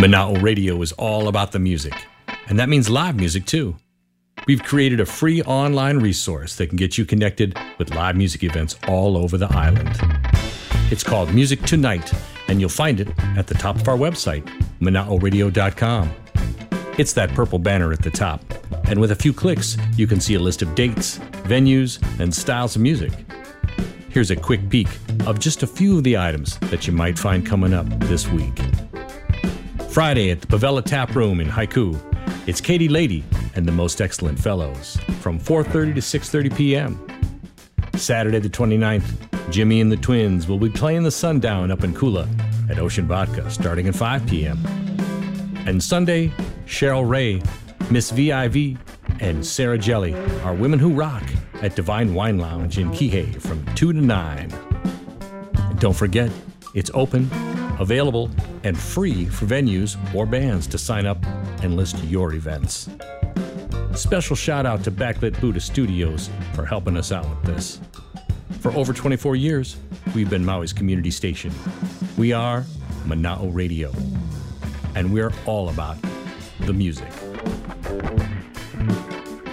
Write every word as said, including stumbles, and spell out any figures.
Mana'o Radio is all about the music, and that means live music too. We've created a free online resource that can get you connected with live music events all over the island. It's called Music Tonight, and you'll find it at the top of our website, mana'o radio dot com. It's that purple banner at the top, and with a few clicks, you can see a list of dates, venues, and styles of music. Here's a quick peek of just a few of the items that you might find coming up this week. Friday at the Pavella Tap Room in Haiku, it's Katie Lady and the Most Excellent Fellows from four thirty to six thirty p.m. Saturday the twenty-ninth, Jimmy and the Twins will be playing the Sundown up in Kula at Ocean Vodka starting at five p.m. And Sunday, Cheryl Ray, Miss V I V, and Sarah Jelly are Women Who Rock at Divine Wine Lounge in Kihei from two to nine. And don't forget, it's open, available, and free for venues or bands to sign up and list your events. Special shout out to Backlit Buddha Studios for helping us out with this. For over twenty-four years, we've been Maui's community station. We are Mana'o Radio, and we're all about the music.